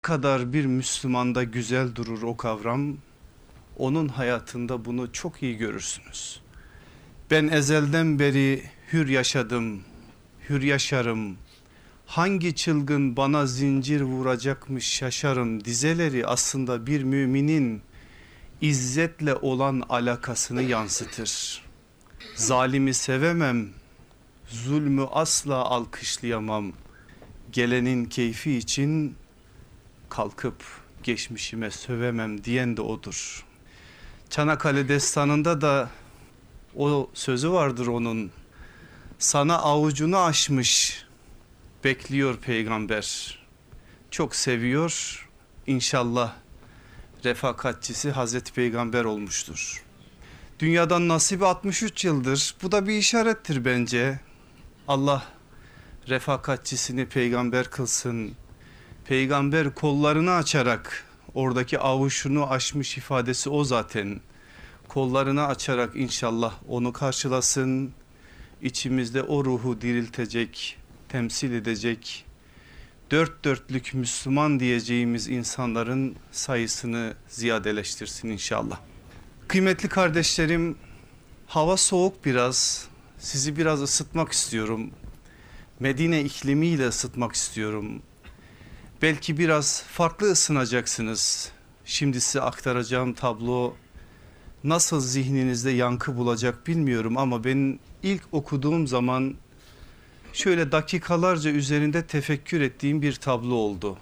kadar bir Müslümanda güzel durur o kavram, onun hayatında bunu çok iyi görürsünüz. Ben ezelden beri hür yaşadım, hür yaşarım. Hangi çılgın bana zincir vuracakmış şaşarım dizeleri aslında bir müminin izzetle olan alakasını yansıtır. Zalimi sevemem, zulmü asla alkışlayamam. Gelenin keyfi için kalkıp geçmişime sövemem diyen de odur. Çanakkale destanında da o sözü vardır onun. Sana avucunu açmış bekliyor peygamber. Çok seviyor, İnşallah refakatçisi Hazreti Peygamber olmuştur. Dünyadan nasibi 63 yıldır. Bu da bir işarettir bence. Allah refakatçisini peygamber kılsın. Peygamber kollarını açarak, oradaki avuçunu açmış ifadesi o zaten. Kollarını açarak inşallah onu karşılasın. İçimizde o ruhu diriltecek, temsil edecek, dört dörtlük Müslüman diyeceğimiz insanların sayısını ziyadeleştirsin inşallah. Kıymetli kardeşlerim, hava soğuk biraz. Sizi biraz ısıtmak istiyorum. Medine iklimiyle ısıtmak istiyorum. Belki biraz farklı ısınacaksınız. Şimdi size aktaracağım tablo nasıl zihninizde yankı bulacak bilmiyorum ama ben ilk okuduğum zaman şöyle dakikalarca üzerinde tefekkür ettiğim bir tablo oldu.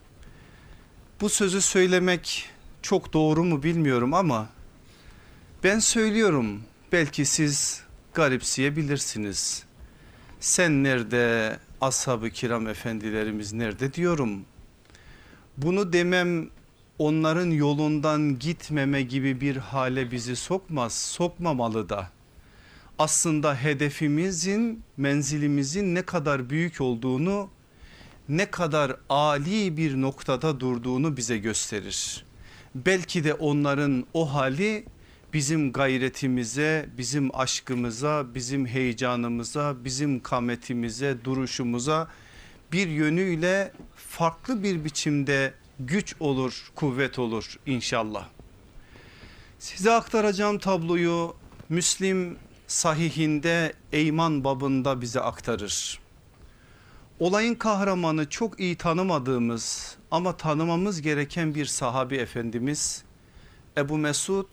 Bu sözü söylemek çok doğru mu bilmiyorum ama ben söylüyorum, belki siz garipseyebilirsiniz. Sen nerede, ashab-ı kiram efendilerimiz nerede diyorum. Bunu demem onların yolundan gitmeme gibi bir hale bizi sokmaz, sokmamalı da. Aslında hedefimizin, menzilimizin ne kadar büyük olduğunu, ne kadar âli bir noktada durduğunu bize gösterir. Belki de onların o hali bizim gayretimize, bizim aşkımıza, bizim heyecanımıza, bizim kametimize, duruşumuza bir yönüyle farklı bir biçimde güç olur, kuvvet olur inşallah. Size aktaracağım tabloyu Müslim sahihinde Eyman babında bize aktarır. Olayın kahramanı çok iyi tanımadığımız ama tanımamız gereken bir sahabi efendimiz Ebu Mesud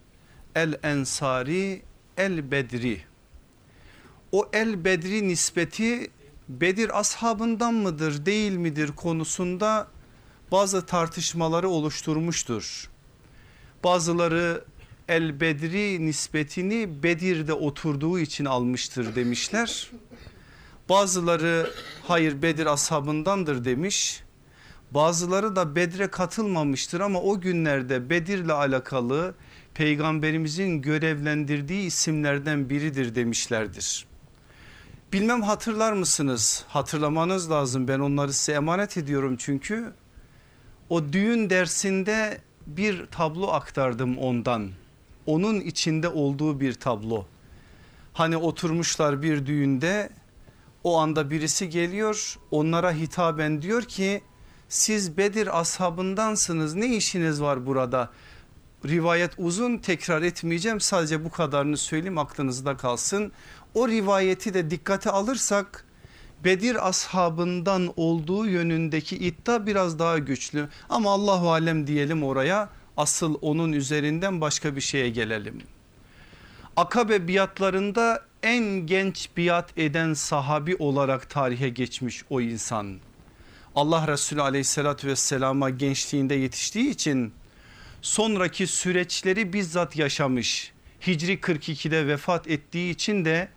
el-Ensari el-Bedri. O el-Bedri nispeti Bedir ashabından mıdır değil midir konusunda bazı tartışmaları oluşturmuştur. Bazıları el-Bedri nispetini Bedir'de oturduğu için almıştır demişler. Bazıları hayır Bedir ashabındandır demiş. Bazıları da Bedre katılmamıştır ama o günlerde Bedir'le alakalı peygamberimizin görevlendirdiği isimlerden biridir demişlerdir. Bilmem hatırlar mısınız? Hatırlamanız lazım, ben onları size emanet ediyorum çünkü. O düğün dersinde bir tablo aktardım ondan. Onun içinde olduğu bir tablo. Hani oturmuşlar bir düğünde, o anda birisi geliyor onlara hitaben diyor ki siz Bedir ashabındansınız, ne işiniz var burada? Rivayet uzun, tekrar etmeyeceğim, sadece bu kadarını söyleyeyim aklınızda kalsın. O rivayeti de dikkate alırsak Bedir ashabından olduğu yönündeki iddia biraz daha güçlü ama Allahu alem diyelim oraya, asıl onun üzerinden başka bir şeye gelelim. Akabe biatlarında en genç biat eden sahabi olarak tarihe geçmiş o insan. Allah Resulü aleyhissalatü vesselama gençliğinde yetiştiği için sonraki süreçleri bizzat yaşamış. Hicri 42'de vefat ettiği için de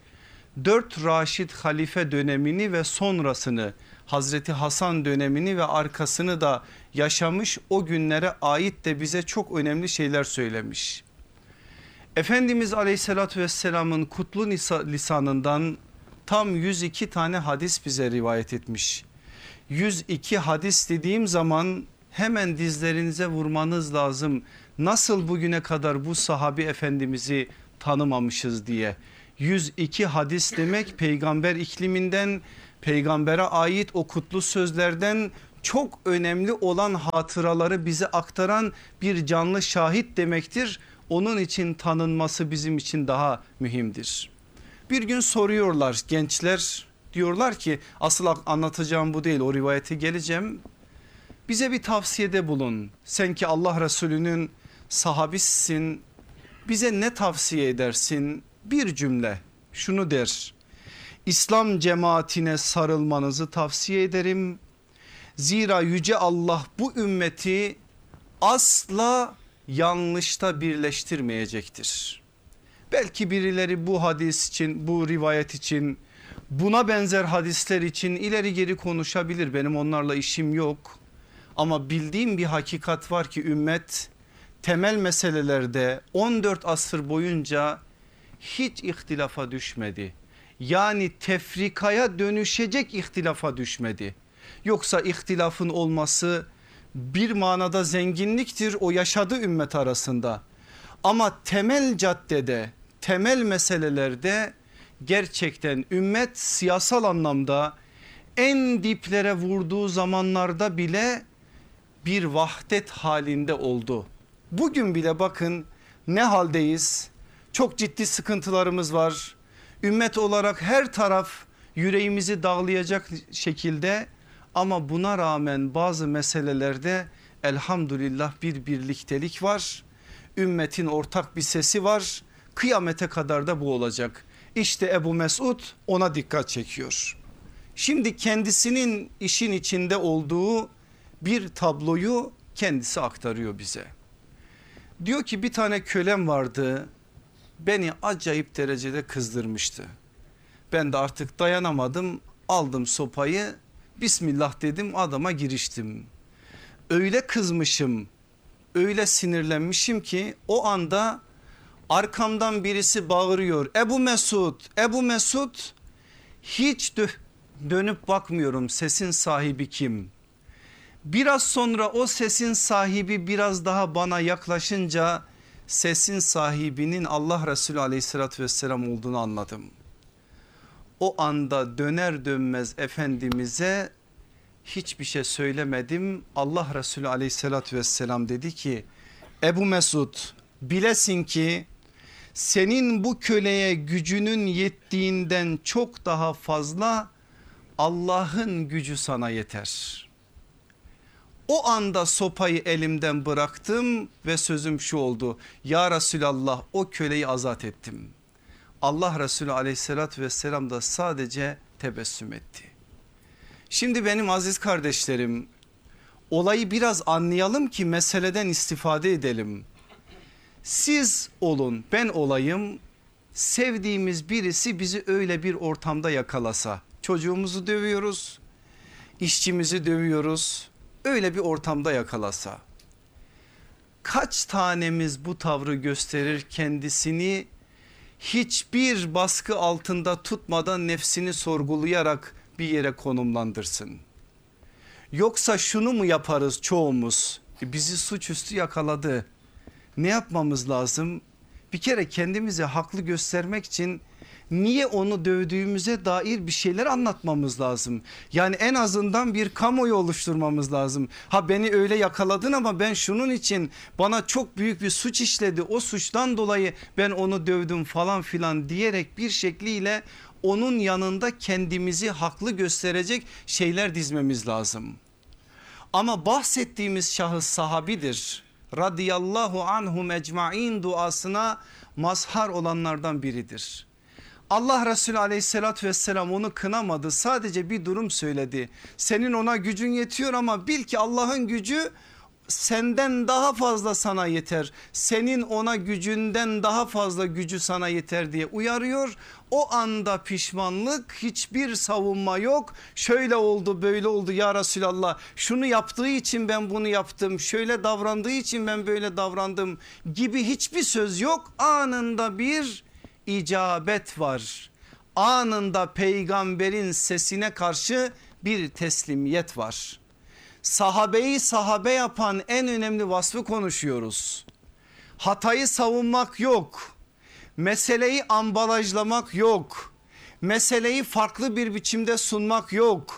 4 Raşid halife dönemini ve sonrasını, Hazreti Hasan dönemini ve arkasını da yaşamış, o günlere ait de bize çok önemli şeyler söylemiş. Efendimiz aleyhissalatü vesselamın kutlu lisanından tam 102 tane hadis bize rivayet etmiş. 102 hadis dediğim zaman hemen dizlerinize vurmanız lazım. Nasıl bugüne kadar bu sahabi efendimizi tanımamışız diye. 102 hadis demek peygamber ikliminden, peygambere ait o kutlu sözlerden çok önemli olan hatıraları bize aktaran bir canlı şahit demektir. Onun için tanınması bizim için daha mühimdir. Bir gün soruyorlar gençler, diyorlar ki asıl anlatacağım bu değil, o rivayete geleceğim. Bize bir tavsiyede bulun. Sen ki Allah Resulü'nün sahabisisin, bize ne tavsiye edersin? Bir cümle şunu der: İslam cemaatine sarılmanızı tavsiye ederim. Zira yüce Allah bu ümmeti asla yanlışta birleştirmeyecektir. Belki birileri bu hadis için, bu rivayet için, buna benzer hadisler için ileri geri konuşabilir. Benim onlarla işim yok. Ama bildiğim bir hakikat var ki ümmet temel meselelerde 14 asır boyunca hiç ihtilafa düşmedi. Yani tefrikaya dönüşecek ihtilafa düşmedi. Yoksa ihtilafın olması bir manada zenginliktir o yaşadığı ümmet arasında. Ama temel caddede, temel meselelerde gerçekten ümmet siyasal anlamda en diplere vurduğu zamanlarda bile bir vahdet halinde oldu. Bugün bile bakın ne haldeyiz? Çok ciddi sıkıntılarımız var. Ümmet olarak her taraf yüreğimizi dağlayacak şekilde, ama buna rağmen bazı meselelerde elhamdülillah bir birliktelik var. Ümmetin ortak bir sesi var. Kıyamete kadar da bu olacak. İşte Ebu Mesud ona dikkat çekiyor. Şimdi kendisinin işin içinde olduğu bir tabloyu kendisi aktarıyor bize. Diyor ki bir tane kölem vardı, beni acayip derecede kızdırmıştı. Ben de artık dayanamadım, aldım sopayı, Bismillah dedim, adama giriştim. Öyle kızmışım, öyle sinirlenmişim ki o anda arkamdan birisi bağırıyor: Ebu Mesud, Ebu Mesud. Hiç dönüp bakmıyorum sesin sahibi kim? Biraz sonra o sesin sahibi biraz daha bana yaklaşınca sesin sahibinin Allah Resulü aleyhissalatü vesselam olduğunu anladım. O anda döner dönmez Efendimiz'e hiçbir şey söylemedim. Allah Resulü aleyhissalatü vesselam dedi ki Ebu Mesud, bilesin ki senin bu köleye gücünün yettiğinden çok daha fazla Allah'ın gücü sana yeter. O anda sopayı elimden bıraktım ve sözüm şu oldu: ya Resulallah, o köleyi azat ettim. Allah Resulü aleyhissalatü vesselam da sadece tebessüm etti. Şimdi benim aziz kardeşlerim, olayı biraz anlayalım ki meseleden istifade edelim. Siz olun, ben olayım, sevdiğimiz birisi bizi öyle bir ortamda yakalasa, çocuğumuzu dövüyoruz, işçimizi dövüyoruz, öyle bir ortamda yakalasa, kaç tanemiz bu tavrı gösterir, kendisini hiçbir baskı altında tutmadan nefsini sorgulayarak bir yere konumlandırsın? Yoksa şunu mu yaparız çoğumuz? Bizi suçüstü yakaladı, ne yapmamız lazım? Bir kere kendimizi haklı göstermek için niye onu dövdüğümüze dair bir şeyler anlatmamız lazım. Yani en azından bir kamuoyu oluşturmamız lazım. Ha, beni öyle yakaladın ama ben şunun için, bana çok büyük bir suç işledi, o suçtan dolayı ben onu dövdüm falan filan diyerek bir şekliyle onun yanında kendimizi haklı gösterecek şeyler dizmemiz lazım. Ama bahsettiğimiz şahıs sahabidir. Radiyallahu anhum ecmain duasına mazhar olanlardan biridir. Allah Resulü aleyhissalatü vesselam onu kınamadı, sadece bir durum söyledi. Senin ona gücün yetiyor ama bil ki Allah'ın gücü senden daha fazla sana yeter. Senin ona gücünden daha fazla gücü sana yeter diye uyarıyor. O anda pişmanlık, hiçbir savunma yok. Şöyle oldu, böyle oldu ya Resulallah, şunu yaptığı için ben bunu yaptım, şöyle davrandığı için ben böyle davrandım gibi hiçbir söz yok. Anında bir icabet var. Anında peygamberin sesine karşı bir teslimiyet var. Sahabeyi sahabe yapan en önemli vasfı konuşuyoruz. Hatayı savunmak yok. Meseleyi ambalajlamak yok. Meseleyi farklı bir biçimde sunmak yok.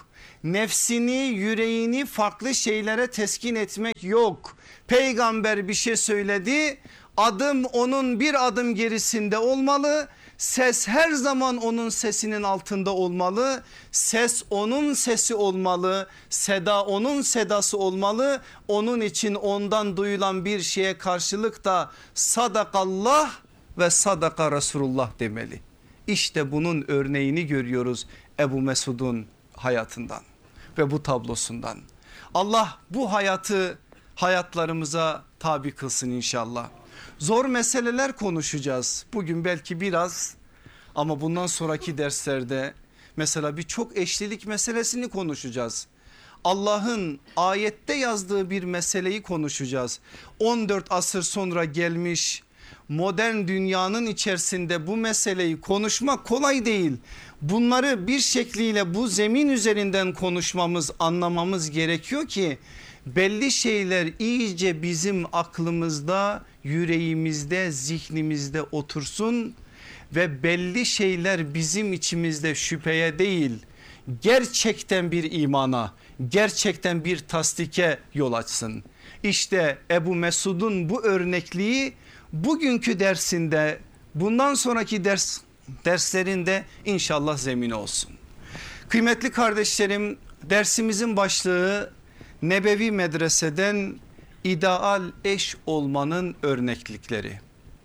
Nefsini, yüreğini farklı şeylere teskin etmek yok. Peygamber bir şey söyledi, adım onun bir adım gerisinde olmalı. Ses her zaman onun sesinin altında olmalı. Ses onun sesi olmalı. Seda onun sedası olmalı. Onun için ondan duyulan bir şeye karşılık da sadakallah ve sadaka Resulullah demeli. İşte bunun örneğini görüyoruz Ebu Mesud'un hayatından ve bu tablosundan. Allah bu hayatı hayatlarımıza tabi kılsın inşallah. Zor meseleler konuşacağız bugün belki biraz, ama bundan sonraki derslerde mesela bir çok eşlilik meselesini konuşacağız. Allah'ın ayette yazdığı bir meseleyi konuşacağız. 14 asır sonra gelmiş modern dünyanın içerisinde bu meseleyi konuşmak kolay değil. Bunları bir şekliyle bu zemin üzerinden konuşmamız, anlamamız gerekiyor ki belli şeyler iyice bizim aklımızda, yüreğimizde, zihnimizde otursun ve belli şeyler bizim içimizde şüpheye değil, gerçekten bir imana, gerçekten bir tasdike yol açsın. İşte Ebu Mesud'un bu örnekliği bugünkü dersinde, bundan sonraki derslerinde inşallah zemin olsun. Kıymetli kardeşlerim, dersimizin başlığı Nebevi Medrese'den ideal eş olmanın örneklikleri.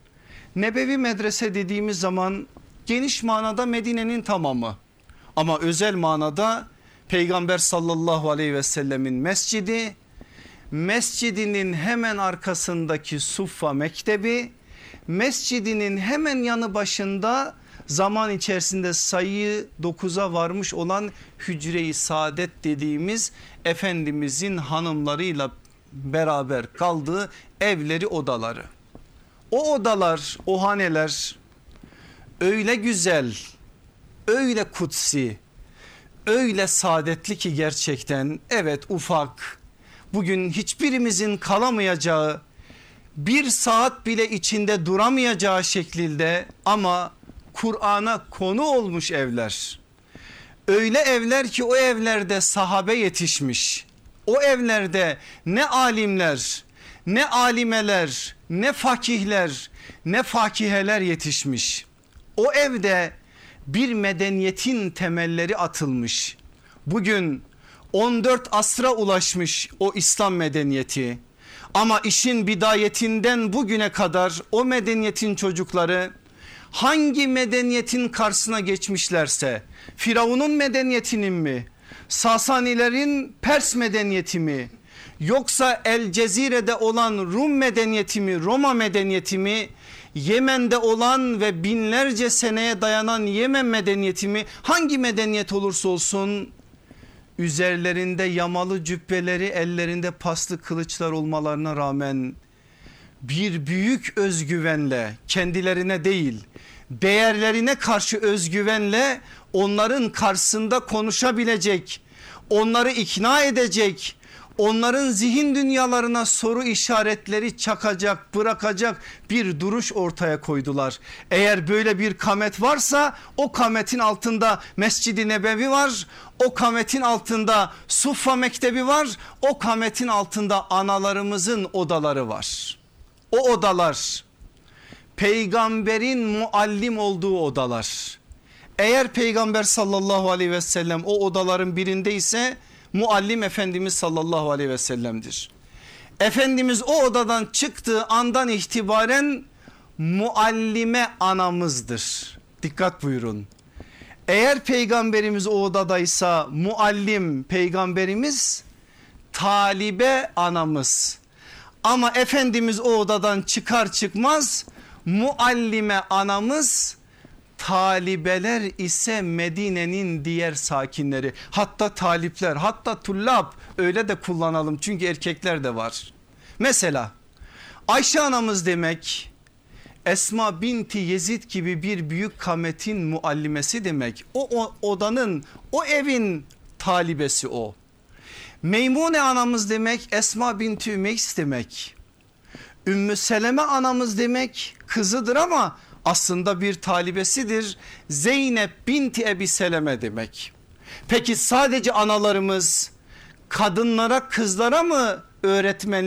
Nebevi Medrese dediğimiz zaman geniş manada Medine'nin tamamı, ama özel manada Peygamber sallallahu aleyhi ve sellemin mescidi, mescidinin hemen arkasındaki Suffa Mektebi, mescidinin hemen yanı başında zaman içerisinde sayıyı 9'a varmış olan Hücre-i Saadet dediğimiz Efendimizin hanımlarıyla beraber kaldığı evleri, odaları. O odalar, o haneler öyle güzel, öyle kutsi, öyle saadetli ki gerçekten, evet, ufak, bugün hiçbirimizin kalamayacağı, bir saat bile içinde duramayacağı şekilde, ama Kur'an'a konu olmuş evler. Öyle evler ki o evlerde sahabe yetişmiş. O evlerde ne alimler, ne alimeler, ne fakihler, ne fakiheler yetişmiş. O evde bir medeniyetin temelleri atılmış. Bugün 14 asra ulaşmış o İslam medeniyeti. Ama işin bidayetinden bugüne kadar o medeniyetin çocukları hangi medeniyetin karşısına geçmişlerse, Firavun'un medeniyetinin mi, Sasanilerin Pers medeniyeti mi, yoksa El Cezire'de olan Rum medeniyeti mi, Roma medeniyeti mi, Yemen'de olan ve binlerce seneye dayanan Yemen medeniyeti mi, hangi medeniyet olursa olsun, üzerlerinde yamalı cübbeleri, ellerinde paslı kılıçlar olmalarına rağmen bir büyük özgüvenle, kendilerine değil değerlerine karşı özgüvenle onların karşısında konuşabilecek, onları ikna edecek, onların zihin dünyalarına soru işaretleri çakacak, bırakacak bir duruş ortaya koydular. Eğer böyle bir kamet varsa, o kametin altında Mescid-i Nebevi var, o kametin altında Suffa Mektebi var, o kametin altında analarımızın odaları var. O odalar peygamberin muallim olduğu odalar. Eğer Peygamber sallallahu aleyhi ve sellem o odaların birindeyse, muallim Efendimiz sallallahu aleyhi ve sellem'dir. Efendimiz o odadan çıktığı andan itibaren muallime anamızdır. Dikkat buyurun. Eğer Peygamberimiz o odadaysa muallim Peygamberimiz, talibe anamız. Ama Efendimiz o odadan çıkar çıkmaz muallime anamız, talibeler ise Medine'nin diğer sakinleri, hatta talipler, hatta tullab, öyle de kullanalım çünkü erkekler de var. Mesela Ayşe anamız demek, Esma binti Yezid gibi bir büyük kametin muallimesi demek. O odanın, o evin talibesi o. Meymune anamız demek, Esma binti Ümeys demek. Ümmü Seleme anamız demek, kızıdır ama aslında bir talibesidir. Zeynep binti Ebi Seleme demek. Peki sadece analarımız kadınlara, kızlara mı öğretmen